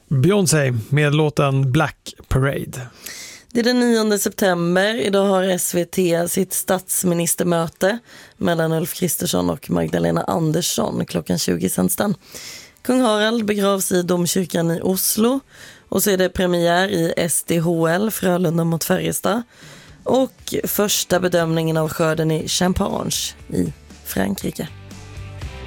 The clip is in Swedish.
Beyoncé med låten Black Parade. Det är den 9 september. Idag har SVT sitt statsministermöte mellan Ulf Kristersson och Magdalena Andersson. Klockan 20 sänds den. Kung Harald begravs i domkyrkan i Oslo. Och så är det premiär i SDHL, Frölunda mot Färjestad. Och första bedömningen av skörden i Champagne i Frankrike.